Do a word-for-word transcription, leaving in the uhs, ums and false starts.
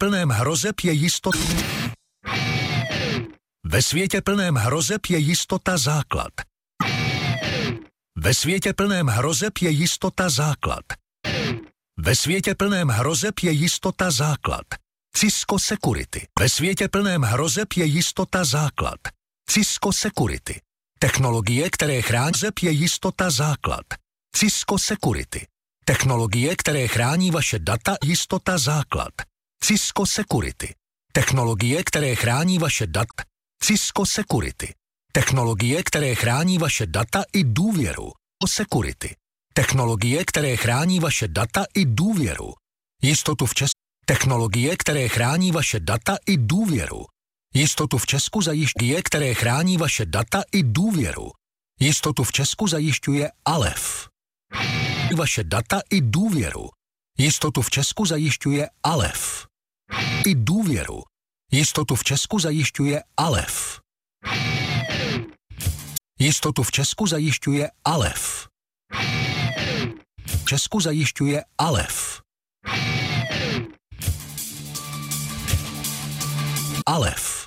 plném hrozeb je jistota. Ve světě plném hrozeb je jistota základ. Ve světě plném hrozeb je jistota základ. Ve světě plném hrozeb je jistota základ. Cisco Security. Ve světě plném hrozeb je jistota základ. Cisco Security. Technologie, které chrání je jistota základ. Cisco Security. Technologie, které chrání vaše data, jistota základ. Cisco Security. Technologie, které chrání vaše data. Cisco Security. Technologie, které chrání vaše data i důvěru. Security. Technologie, které chrání vaše data i důvěru. Jistotu v Česku. Technologie, které chrání vaše data i důvěru. Jistotu v Česku zajišťuje, které chrání vaše data i důvěru. Jistotu v Česku zajišťuje Alef. Vaše data i důvěru. Jistotu v Česku zajišťuje Alef. I důvěru. Jistotu v Česku zajišťuje Alef. Jistotu v Česku zajišťuje Alef. V Česku zajišťuje Alef. Alef.